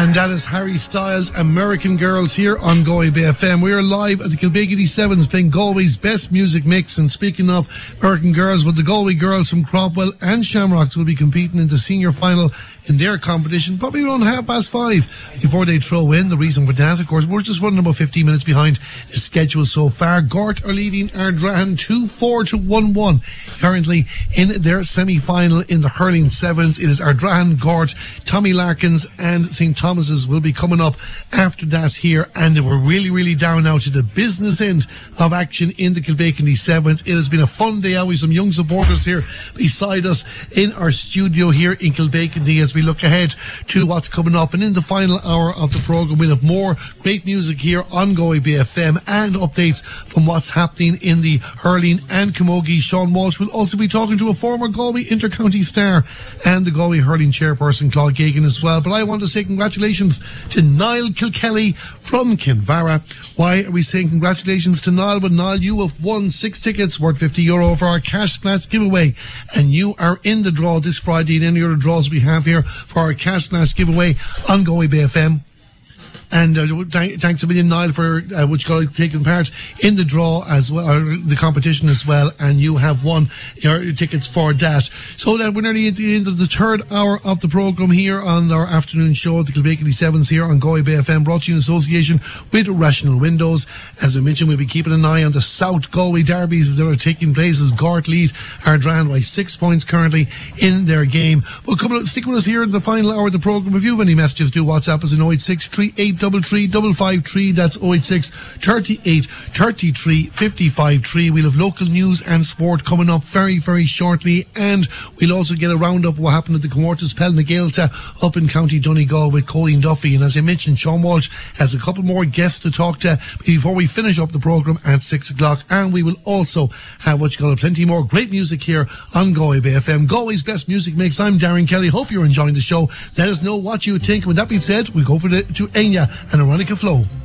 And that is Harry Styles, American Girls, here on Galway Bay FM. We are live at the Kilbegany Sevens playing Galway's best music mix. And speaking of American Girls, well, the Galway girls from Cropwell and Shamrocks will be competing in the senior final in their competition, probably around 5:30 before they throw in. The reason for that, of course, we're just running about 15 minutes behind the schedule so far. Gort are leading Ardrahan 2-4 to 1-1 currently in their semi-final in the hurling sevens. It is Ardrahan, Gort, Tommy Larkins and St. Thomas's will be coming up after that here, and we're really down now to the business end of action in the Kilbegany Sevens. It has been a fun day out with some young supporters here beside us in our studio here in Kilbegany as we look ahead to what's coming up. And in the final hour of the programme, we'll have more great music here on Galway Bay FM and updates from what's happening in the hurling and camogie. Sean Walsh will also be talking to a former Galway Intercounty star and the Galway hurling chairperson Claude Gagan as well. But I want to say congratulations to Niall Kilkelly from Kinvara. Why are we saying congratulations to Niall? But Niall, you have won 6 tickets worth €50 for our Cash Splash giveaway, and you are in the draw this Friday and any other draws we have here for our Cash Splash giveaway on Galway Bay FM. And thanks a million, Niall, for which got taking part in the draw as well, or the competition as well. And you have won your tickets for that. So that we're nearly at the end of the third hour of the programme here on our afternoon show, the Kilbegany Sevens here on Galway Bay FM, brought to you in association with Rational Windows. As we mentioned, we'll be keeping an eye on the South Galway derbies that are taking place as Gort lead Ardrahan by 6 points currently in their game. Well, stick with us here in the final hour of the programme. If you have any messages, do WhatsApp us in 086 383 that's 086 38 33 55 3. We'll have local news and sport coming up very shortly, and we'll also get a roundup of what happened at the Comórtas Pell na Gaelta up in County Donegal with Colleen Duffy. And as I mentioned, Sean Walsh has a couple more guests to talk to before we finish up the programme at 6 o'clock, and we will also have plenty more great music here on Galway Bay FM, Galway's best music mix. I'm Darren Kelly. Hope you're enjoying the show. Let us know what you think. With that being said, we'll go to Enya and Veronica Flo.